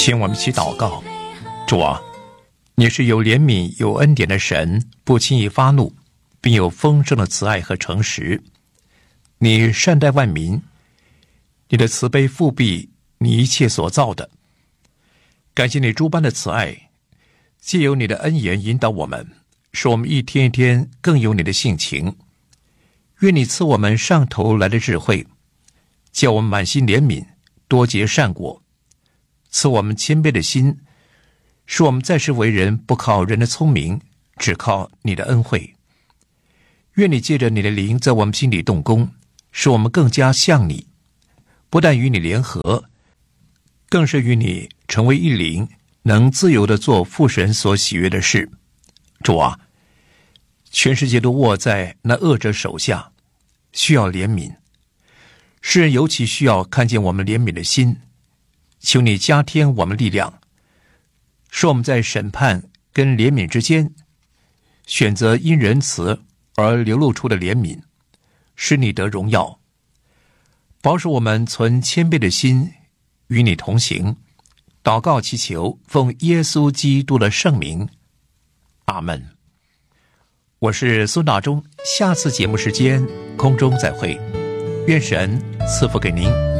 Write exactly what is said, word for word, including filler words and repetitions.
请我们一起祷告。主啊，你是有怜悯有恩典的神，不轻易发怒，并有丰盛的慈爱和诚实。你善待万民，你的慈悲复庇你一切所造的。感谢你诸般的慈爱，藉由你的恩言引导我们，使我们一天一天更有你的性情。愿你赐我们上头来的智慧，叫我们满心怜悯，多结善果。赐我们谦卑的心，使我们在世为人不靠人的聪明，只靠你的恩惠。愿你借着你的灵在我们心里动工，使我们更加像你，不但与你联合，更是与你成为一灵，能自由地做父神所喜悦的事。主啊，全世界都握在那恶者手下，需要怜悯。世人尤其需要看见我们怜悯的心，求你加添我们力量，使我们在审判跟怜悯之间，选择因仁慈而流露出的怜悯，使你得荣耀。保守我们存谦卑的心，与你同行。祷告祈求，奉耶稣基督的圣名，阿们。我是孙大中，下次节目时间空中再会，愿神赐福给您。